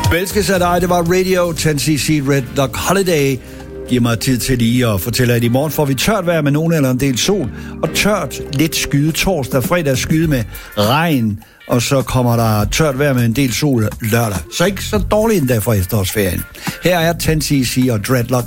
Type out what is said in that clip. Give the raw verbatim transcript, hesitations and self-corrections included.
Elskes af dig, det var Radio ti C C Red Dog Holiday. Giv mig tid til lige at fortælle, at i morgen får vi tørt vejr med nogen eller en del sol, og tørt lidt skyde torsdag, fredag skyde med regn, og så kommer der tørt vejr med en del sol lørdag. Så ikke så dårligt endda for efterårsferien. Her er ti C C og Dreadlock